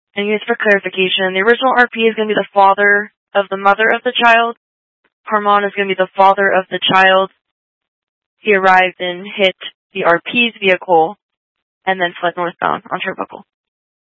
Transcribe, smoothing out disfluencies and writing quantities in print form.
And just for clarification, the original RP is going to be the father of the mother of the child. Harmon is going to be the father of the child. He arrived and hit the RP's vehicle and then fled northbound on Turnbuckle.